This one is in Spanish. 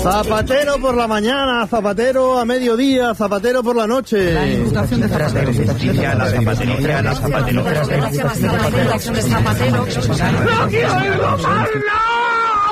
Zapatero por la mañana, Zapatero a mediodía, Zapatero por la noche. La imputación de Zapatero. La zapatería. ¡No quiero irlo!